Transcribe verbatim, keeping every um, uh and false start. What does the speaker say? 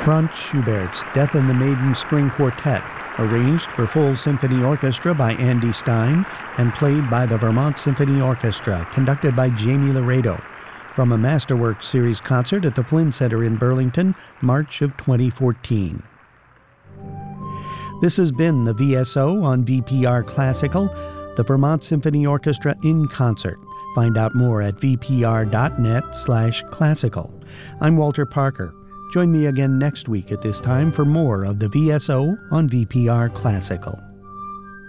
Franz Schubert's Death and the Maiden String Quartet, arranged for full symphony orchestra by Andy Stein and played by the Vermont Symphony Orchestra, conducted by Jamie Laredo, from a Masterworks Series concert at the Flynn Center in Burlington, March of twenty fourteen. This has been the V S O on V P R Classical, the Vermont Symphony Orchestra in concert. Find out more at vpr.net slash classical. I'm Walter Parker. Join me again next week at this time for more of the V S O on V P R Classical.